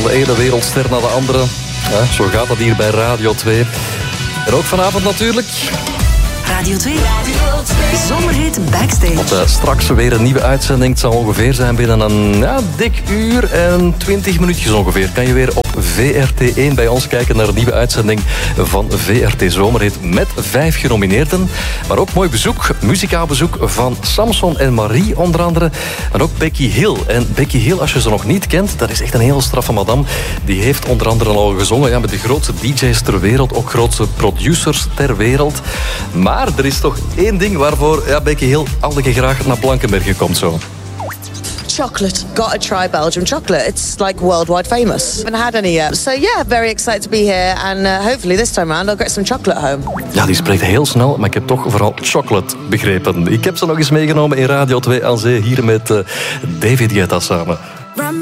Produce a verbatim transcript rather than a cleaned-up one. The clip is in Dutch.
de ene wereldster naar de andere. Ja, zo gaat dat hier bij Radio twee. En ook vanavond natuurlijk... Radio twee. Radio twee. Zomerhit Backstage. Want, uh, straks weer een nieuwe uitzending. Het zal ongeveer zijn binnen een ja, dik uur en twintig minuutjes ongeveer. Kan je weer op V R T één bij ons kijken naar een nieuwe uitzending van V R T Zomerhit. Met vijf genomineerden. Maar ook mooi bezoek, muzikaal bezoek van Samson en Marie onder andere. En ook Becky Hill. En Becky Hill, als je ze nog niet kent, dat is echt een heel straffe madame. Die heeft onder andere al gezongen ja, met de grootste D J's ter wereld. Ook grootste producers ter wereld. Maar er is toch één ding waarvoor ja, Becky Hill altijd graag naar Blankenberge komt zo. Chocolate. Gotta try Belgium chocolate. It's like worldwide famous. Haven't had any yet. So yeah, very excited to be here. And uh, hopefully this time around I'll get some chocolate home. Ja, die spreekt heel snel, maar ik heb toch vooral chocolate begrepen. Ik heb ze nog eens meegenomen in Radio twee aan Zee, hier met uh, David Guetta samen.